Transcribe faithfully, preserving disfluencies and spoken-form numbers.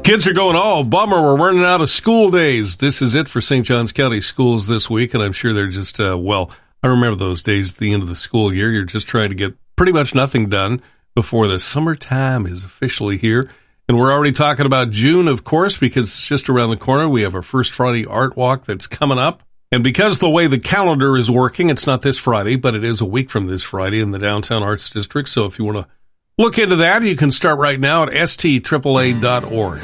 Kids are going, oh, bummer, we're running out of school days. This is it for Saint Johns County schools this week, and I'm sure they're just, uh, well, I remember those days at the end of the school year. You're just trying to get pretty much nothing done before the summertime is officially here. And we're already talking about June, of course, because it's just around the corner. We have our First Friday Art Walk that's coming up. And because the way the calendar is working, it's not this Friday, but it is a week from this Friday in the Downtown Arts District. So if you want to look into that, you can start right now at S T A A A dot org.